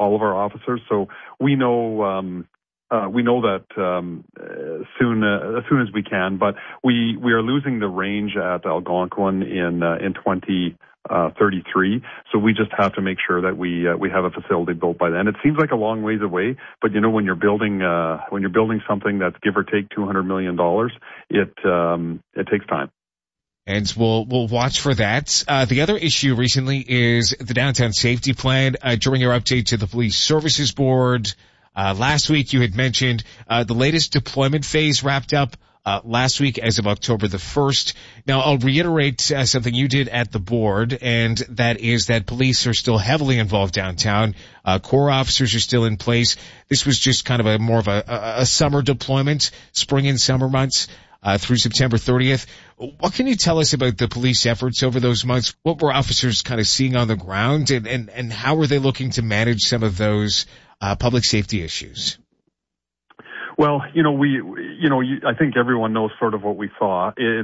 all of our officers. So we know that as soon as we can, but we are losing the range at Algonquin in 2033. So we just have to make sure that we have a facility built by then. It seems like a long ways away, but when you're building something that's give or take $200 million, it takes time. And we'll watch for that. The other issue recently is the downtown safety plan. During your update to the Police Services Board, last week you had mentioned, the latest deployment phase wrapped up, last week as of October the 1st. Now I'll reiterate something you did at the board, and that is that police are still heavily involved downtown. Corps officers are still in place. This was just kind of more of a summer deployment, spring and summer months. Through September 30th. What can you tell us about the police efforts over those months? What were officers kind of seeing on the ground, and how were they looking to manage some of those public safety issues? Well, I think everyone knows sort of what we saw. It's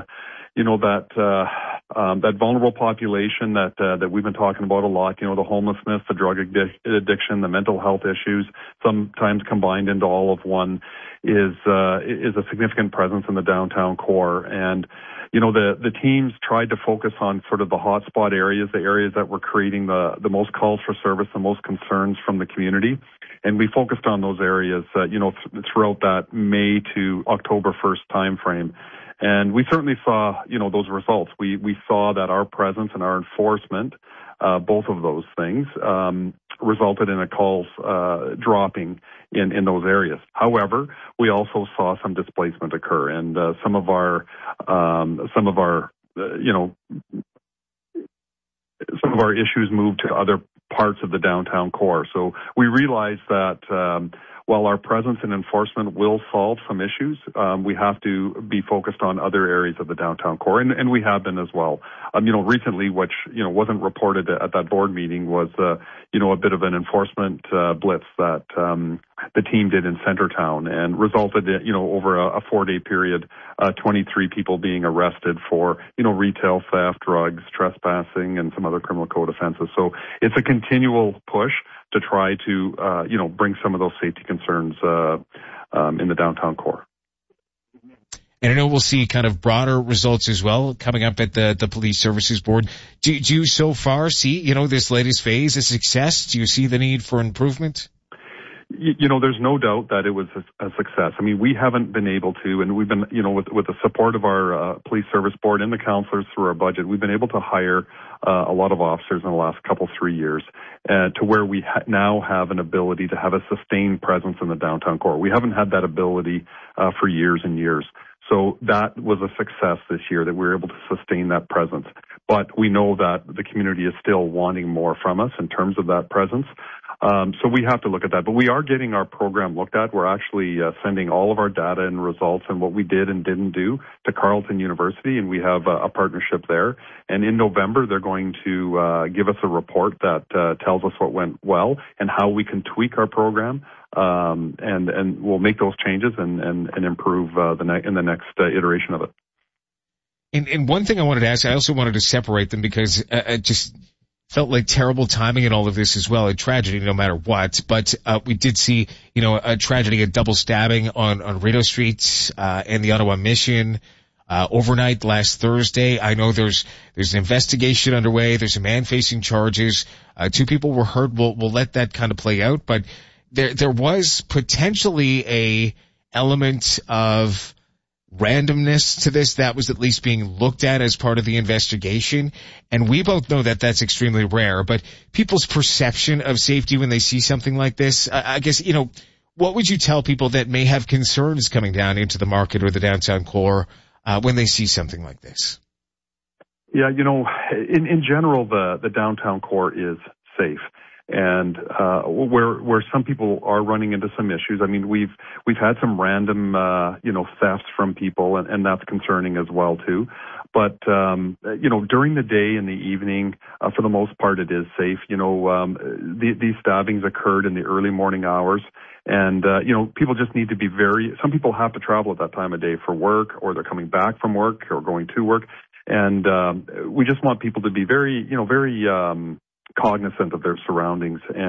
that vulnerable population that we've been talking about a lot, the homelessness, the drug addiction, the mental health issues, sometimes combined into all of one, is a significant presence in the downtown core. And, the teams tried to focus on sort of the hotspot areas, the areas that were creating the most calls for service, the most concerns from the community. And we focused on those areas, throughout that May to October 1st timeframe. And we certainly saw, those results. We saw that our presence and our enforcement, both of those things, resulted in calls dropping in those areas. However, we also saw some displacement occur, and some of our issues moved to other parts of the downtown core. So we realized that while our presence and enforcement will solve some issues, we have to be focused on other areas of the downtown core, and we have been as well. Recently, which wasn't reported at that board meeting, was a bit of an enforcement blitz that the team did in Centertown, and resulted in, over a 4-day period, 23 people being arrested for retail theft, drugs, trespassing, and some other criminal code offenses. So it's a continual push to try to bring some of those safety concerns in the downtown core. And I know we'll see kind of broader results as well coming up at the Police Services Board. Do you so far see, this latest phase a success? Do you see the need for improvement? There's no doubt that it was a success. I mean, we haven't been able to, and we've been, with the support of our Police Service Board and the counselors through our budget, we've been able to hire a lot of officers in the last 3 years, to where we now have an ability to have a sustained presence in the downtown core. We haven't had that ability for years and years. So that was a success this year, that we were able to sustain that presence. But we know that the community is still wanting more from us in terms of that presence. So we have to look at that. But we are getting our program looked at. We're actually sending all of our data and results and what we did and didn't do to Carleton University, and we have a partnership there. And in November, they're going to give us a report that tells us what went well and how we can tweak our program. And we'll make those changes and improve in the next iteration of it. And one thing I wanted to ask, I also wanted to separate them because it just felt like terrible timing in all of this as well, a tragedy no matter what. But we did see, a tragedy, a double stabbing on Rideau Street and the Ottawa Mission overnight last Thursday. I know there's an investigation underway. There's a man facing charges. 2 people were hurt. We'll let that kind of play out. But there was potentially a element of randomness to this that was at least being looked at as part of the investigation. And we both know that that's extremely rare, but people's perception of safety when they see something like this, I guess, what would you tell people that may have concerns coming down into the market or the downtown core when they see something like this? Yeah, in general, the downtown core is safe. And where some people are running into some issues, I mean, we've had some random thefts from people, and that's concerning as well too. But during the day and the evening, for the most part, it is safe. These stabbings occurred in the early morning hours, and people just need to be some people have to travel at that time of day for work, or they're coming back from work or going to work, and we just want people to be very cognizant of their surroundings.